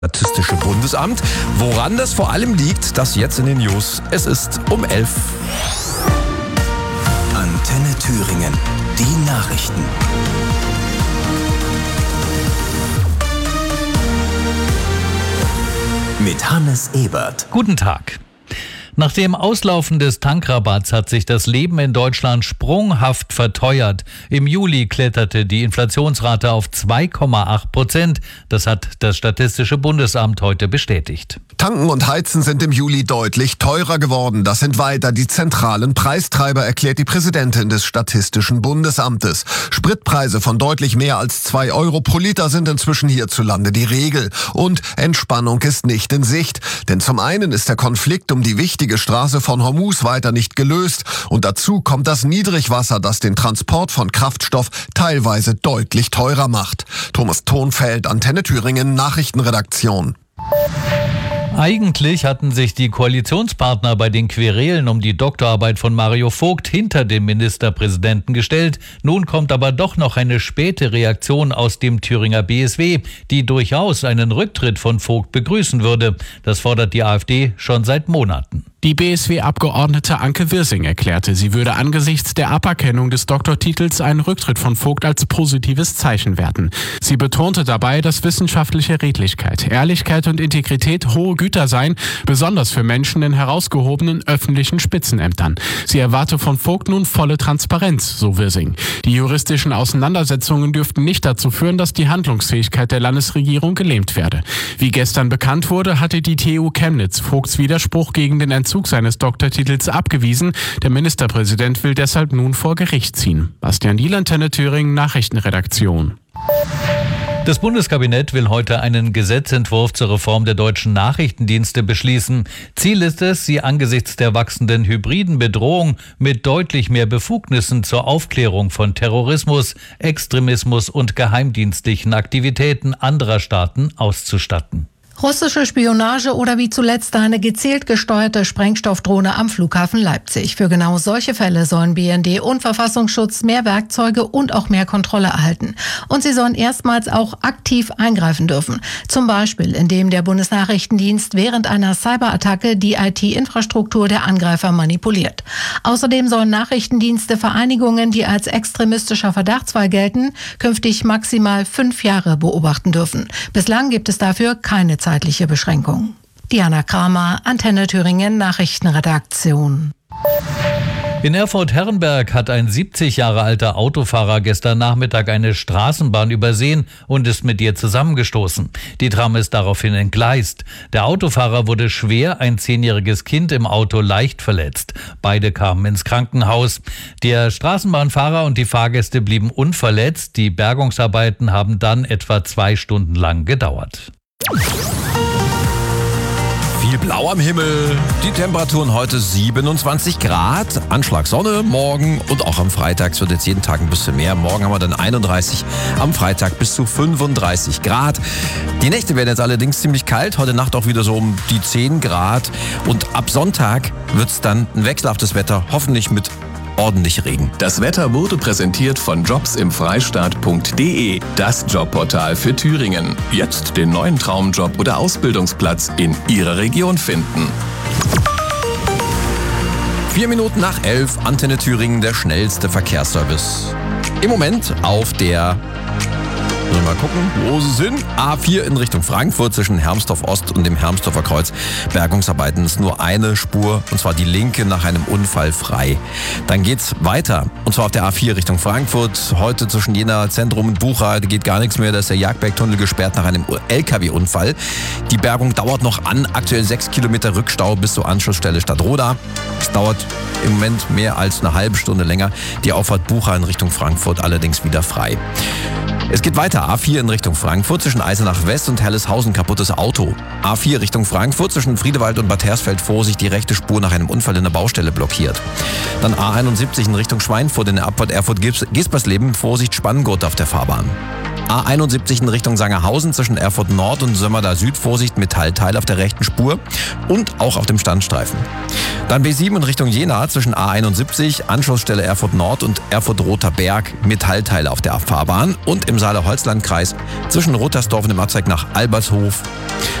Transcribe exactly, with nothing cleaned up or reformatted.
Statistische Bundesamt. Woran das vor allem liegt, das jetzt in den News. Es ist um elf. Antenne Thüringen. Die Nachrichten. Mit Hannes Ebert. Guten Tag. Nach dem Auslaufen des Tankrabatts hat sich das Leben in Deutschland sprunghaft verteuert. Im Juli kletterte die Inflationsrate auf zwei Komma acht Prozent. Das hat das Statistische Bundesamt heute bestätigt. Tanken und Heizen sind im Juli deutlich teurer geworden. Das sind weiter die zentralen Preistreiber, erklärt die Präsidentin des Statistischen Bundesamtes. Spritpreise von deutlich mehr als zwei Euro pro Liter sind inzwischen hierzulande die Regel. Und Entspannung ist nicht in Sicht. Denn zum einen ist der Konflikt um die wichtige Straße von Hormuz weiter nicht gelöst. Und dazu kommt das Niedrigwasser, das den Transport von Kraftstoff teilweise deutlich teurer macht. Thomas Thonfeld, Antenne Thüringen, Nachrichtenredaktion. Eigentlich hatten sich die Koalitionspartner bei den Querelen um die Doktorarbeit von Mario Vogt hinter den Ministerpräsidenten gestellt. Nun kommt aber doch noch eine späte Reaktion aus dem Thüringer B S W, die durchaus einen Rücktritt von Vogt begrüßen würde. Das fordert die AfD schon seit Monaten. Die B S W-Abgeordnete Anke Wirsing erklärte, sie würde angesichts der Aberkennung des Doktortitels einen Rücktritt von Vogt als positives Zeichen werten. Sie betonte dabei, dass wissenschaftliche Redlichkeit, Ehrlichkeit und Integrität hohe Güter seien, besonders für Menschen in herausgehobenen öffentlichen Spitzenämtern. Sie erwarte von Vogt nun volle Transparenz, so Wirsing. Die juristischen Auseinandersetzungen dürften nicht dazu führen, dass die Handlungsfähigkeit der Landesregierung gelähmt werde. Wie gestern bekannt wurde, hatte die T U Chemnitz Vogts Widerspruch gegen den Entzug seines Doktortitels abgewiesen. Der Ministerpräsident will deshalb nun vor Gericht ziehen. Bastian Diel, Antenne Thüringen, Nachrichtenredaktion. Das Bundeskabinett will heute einen Gesetzentwurf zur Reform der deutschen Nachrichtendienste beschließen. Ziel ist es, sie angesichts der wachsenden hybriden Bedrohung mit deutlich mehr Befugnissen zur Aufklärung von Terrorismus, Extremismus und geheimdienstlichen Aktivitäten anderer Staaten auszustatten. Russische Spionage oder wie zuletzt eine gezielt gesteuerte Sprengstoffdrohne am Flughafen Leipzig. Für genau solche Fälle sollen B N D und Verfassungsschutz mehr Werkzeuge und auch mehr Kontrolle erhalten. Und sie sollen erstmals auch aktiv eingreifen dürfen. Zum Beispiel, indem der Bundesnachrichtendienst während einer Cyberattacke die I T-Infrastruktur der Angreifer manipuliert. Außerdem sollen Nachrichtendienste Vereinigungen, die als extremistischer Verdachtsfall gelten, künftig maximal fünf Jahre beobachten dürfen. Bislang gibt es dafür keine Zeit. Zeitliche Beschränkung. Diana Kramer, Antenne Thüringen, Nachrichtenredaktion. In Erfurt-Herrenberg hat ein siebzig Jahre alter Autofahrer gestern Nachmittag eine Straßenbahn übersehen und ist mit ihr zusammengestoßen. Die Tram ist daraufhin entgleist. Der Autofahrer wurde schwer, ein zehnjähriges Kind im Auto leicht verletzt. Beide kamen ins Krankenhaus. Der Straßenbahnfahrer und die Fahrgäste blieben unverletzt. Die Bergungsarbeiten haben dann etwa zwei Stunden lang gedauert. Viel Blau am Himmel, die Temperaturen heute siebenundzwanzig Grad, Anschlag Sonne morgen und auch am Freitag. Es wird jetzt jeden Tag ein bisschen mehr. Morgen haben wir dann einunddreißig, am Freitag bis zu fünfunddreißig Grad. Die Nächte werden jetzt allerdings ziemlich kalt, heute Nacht auch wieder so um die zehn Grad. Und ab Sonntag wird es dann ein wechselhaftes Wetter, hoffentlich mit ordentlich Regen. Das Wetter wurde präsentiert von jobs im freistaat punkt de, das Jobportal für Thüringen. Jetzt den neuen Traumjob oder Ausbildungsplatz in Ihrer Region finden. Vier Minuten nach elf, Antenne Thüringen, der schnellste Verkehrsservice. Im Moment auf der... Mal gucken, wo sie sind. A vier in Richtung Frankfurt zwischen Hermsdorf Ost und dem Hermsdorfer Kreuz. Bergungsarbeiten ist nur eine Spur, und zwar die linke nach einem Unfall frei. Dann geht's weiter, und zwar auf der A vier Richtung Frankfurt. Heute zwischen Jena Zentrum und Bucha geht gar nichts mehr. Da ist der Jagdbergtunnel gesperrt nach einem L K W-Unfall. Die Bergung dauert noch an. Aktuell sechs Kilometer Rückstau bis zur Anschlussstelle Stadtroda. Es dauert im Moment mehr als eine halbe Stunde länger. Die Auffahrt Bucha in Richtung Frankfurt allerdings wieder frei. Es geht weiter. A vier in Richtung Frankfurt zwischen Eisenach West und Helleshausen kaputtes Auto. A vier Richtung Frankfurt zwischen Friedewald und Bad Hersfeld Vorsicht, die rechte Spur nach einem Unfall in der Baustelle blockiert. Dann A einundsiebzig in Richtung Schweinfurt in der Abfahrt Erfurt-Gespersleben Vorsicht Spanngurt auf der Fahrbahn. A einundsiebzig in Richtung Sangerhausen zwischen Erfurt Nord und Sömmerda Süd. Vorsicht, Metallteil auf der rechten Spur und auch auf dem Standstreifen. Dann B sieben in Richtung Jena zwischen A einundsiebzig, Anschlussstelle Erfurt Nord und Erfurt-Roter Berg. Metallteile auf der Fahrbahn. Und im Saale-Holzland-Kreis zwischen Rotersdorf und dem Abzweig nach Albershof